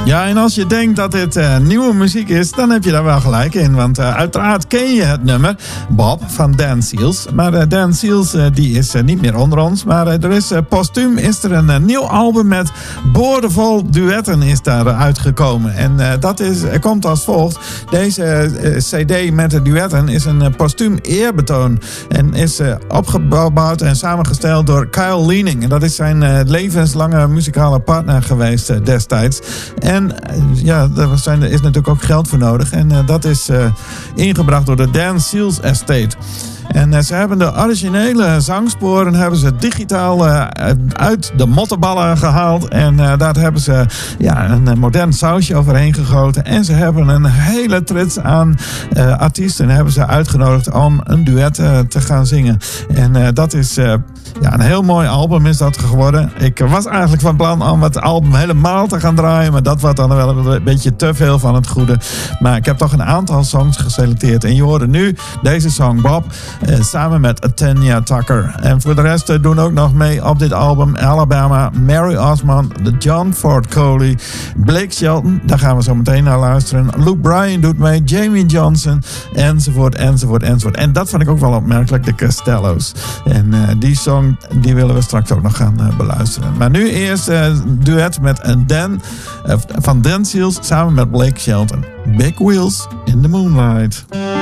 Ja, en als je denkt dat dit nieuwe muziek is, dan heb je daar wel gelijk in. Want uiteraard ken je het nummer Bob van Dan Seals. Maar Dan Seals die is niet meer onder ons. Maar er is postuum is er een nieuw album met boordevol duetten is daar uitgekomen. En dat komt als volgt. Deze cd met de duetten is een postuum eerbetoon. En is opgebouwd en samengesteld door Kyle Leaning. En dat is zijn levenslange muzikale partner geweest destijds. En ja, er is natuurlijk ook geld voor nodig. En dat is ingebracht door de Dan Seals Estate. En ze hebben de originele zangsporen hebben ze digitaal uit de mottenballen gehaald. En daar hebben ze een modern sausje overheen gegoten. En ze hebben een hele trits aan artiesten hebben ze uitgenodigd om een duet te gaan zingen. En dat is een heel mooi album is dat geworden. Ik was eigenlijk van plan om het album helemaal te gaan draaien. Maar dat was dan wel een beetje te veel van het goede. Maar ik heb toch een aantal songs geselecteerd. En je hoorde nu deze song Bob. Samen met Tanya Tucker. En voor de rest doen ook nog mee op dit album Alabama, Mary Osmond, John Ford Coley, Blake Shelton, daar gaan we zo meteen naar luisteren. Luke Bryan doet mee, Jamie Johnson, enzovoort. En dat vond ik ook wel opmerkelijk, de Costello's. En die song, die willen we straks ook nog gaan beluisteren. Maar nu eerst duet met van Dan Seals samen met Blake Shelton. Big Wheels in the Moonlight.